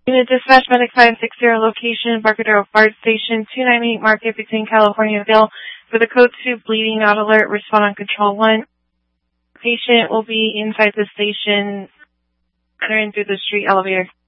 Unit Dispatch Medic 560 location, Embarcadero Fire Station, 298 Market between California and Ville. For the code 2 bleeding not alert, respond on control 1. Patient will be inside the station, entering through the street elevator.